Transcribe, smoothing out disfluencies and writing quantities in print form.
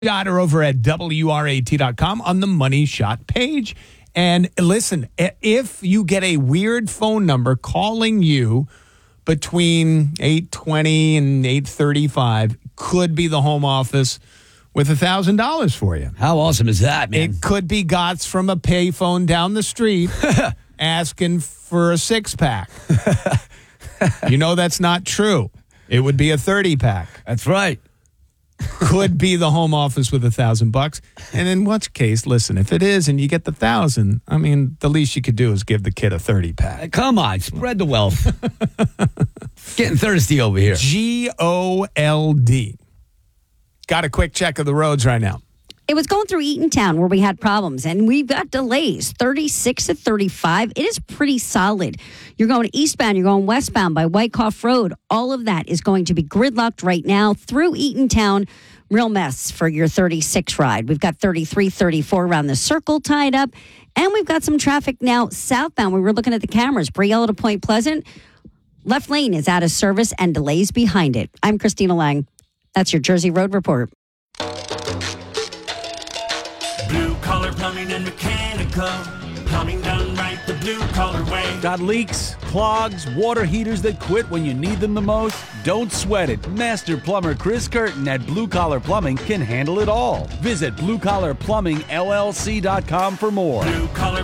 Got her over at WRAT.com on the Money Shot page. And listen, if you get a weird phone number calling you between 8:20 and 8:35, could be the home office with $1,000 for you. How awesome is that, man? It could be Gotts from a payphone down the street asking for a six-pack. You know that's not true. It would be a 30-pack. That's right. Could be the home office with $1,000. And in which case, listen, if it is and you get the 1,000, I mean, the least you could do is give the kid a 30-pack. Come on, spread the wealth. Getting thirsty over here. GOLD. Got a quick check of the roads right now. It was going through Eatontown where we had problems, and we've got delays, 36 to 35. It is pretty solid. You're going eastbound, you're going westbound by Wyckoff Road. All of that is going to be gridlocked right now through Eatontown. Real mess for your 36 ride. We've got 33, 34 around the circle tied up, and we've got some traffic now southbound. We were looking at the cameras, Brielle to Point Pleasant. Left lane is out of service and delays behind it. I'm Christina Lang. That's your Jersey Road Report. Blue Collar Plumbing and Mechanical. Plumbing done right the blue collar way. Got leaks, clogs, water heaters that quit when you need them the most? Don't sweat it. Master plumber Chris Curtin at Blue Collar Plumbing can handle it all. Visit BlueCollarPlumbingLLC.com for more. Blue Collar